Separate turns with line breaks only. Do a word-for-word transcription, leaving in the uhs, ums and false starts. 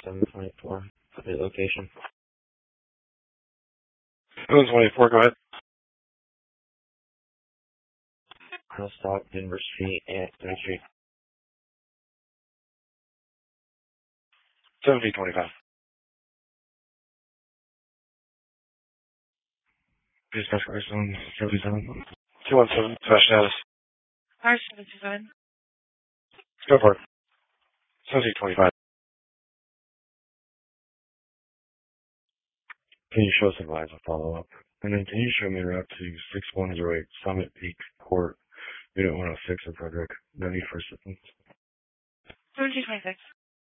seven twenty-four for the location.
seven twenty-four, go ahead.
I'll stop Denver Street and Third Street.
seventeen twenty-five. Please pass question seventy-seven. two one seven, slash status.
R seven two seven.
Go for it. seventeen twenty-five.
Can you show us advise a follow-up? And then can you show me a route to six one zero eight Summit Peak Court, Unit one oh six in Frederick? No need for assistance.
seventeen twenty-six.